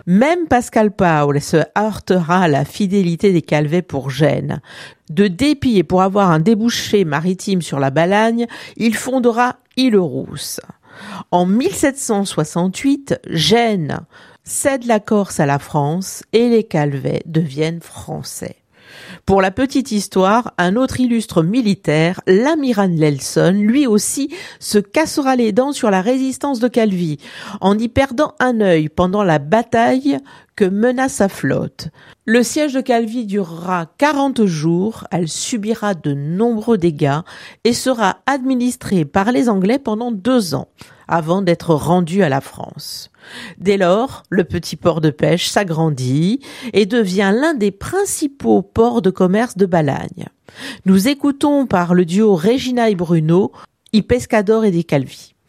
Même Pascal Paul se heurtera à la fidélité des Calvets pour Gênes. De dépit et pour avoir un débouché maritime sur la Balagne, il fondera Île-Rousse. En 1768, Gênes cède la Corse à la France et les Calvets deviennent français. Pour la petite histoire, un autre illustre militaire, l'amiral Nelson, lui aussi, se cassera les dents sur la résistance de Calvi, en y perdant un œil pendant la bataille que mena sa flotte. Le siège de Calvi durera 40 jours, elle subira de nombreux dégâts et sera administrée par les Anglais pendant 2 ans, avant d'être rendue à la France. Dès lors, le petit port de pêche s'agrandit et devient l'un des principaux ports de commerce de Balagne. Nous écoutons par le duo Regina et Bruno, I Pescador et des Calvi.